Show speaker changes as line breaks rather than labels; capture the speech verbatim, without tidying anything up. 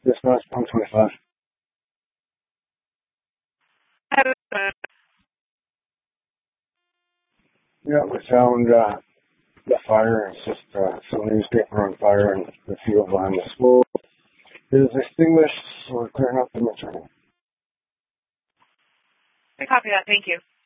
Dispatch one twenty-five. Yeah, we found uh, the fire. It's just uh, some newspaper on fire in the field behind the school. It is extinguished, so we're clearing up the material.
I copy that. Thank you.